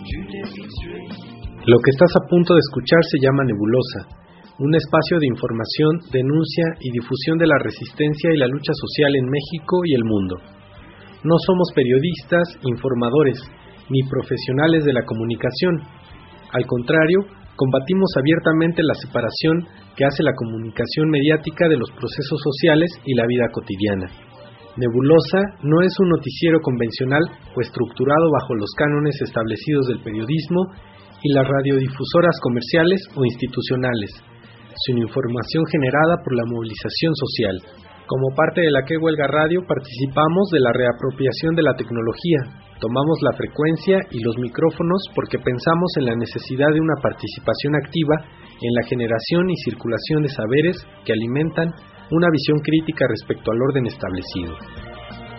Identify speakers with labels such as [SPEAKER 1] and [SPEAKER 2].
[SPEAKER 1] Lo que estás a punto de escuchar se llama Nebulosa, un espacio de información, denuncia y difusión de la resistencia y la lucha social en México y el mundo. No somos periodistas, informadores, ni profesionales de la comunicación. Al contrario, combatimos abiertamente la separación que hace la comunicación mediática de los procesos sociales y la vida cotidiana. Nebulosa no es un noticiero convencional o estructurado bajo los cánones establecidos del periodismo y las radiodifusoras comerciales o institucionales, sino información generada por la movilización social. Como parte de la Que Huelga Radio participamos de la reapropiación de la tecnología, tomamos la frecuencia y los micrófonos porque pensamos en la necesidad de una participación activa en la generación y circulación de saberes que alimentan una visión crítica respecto al orden establecido.